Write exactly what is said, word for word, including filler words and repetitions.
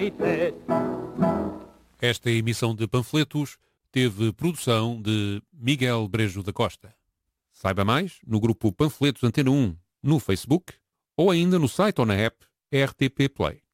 Esta emissão de panfletos teve produção de Miguel Brejo da Costa. Saiba mais no grupo Panfletos Antena um no Facebook ou ainda no site ou na app R T P Play.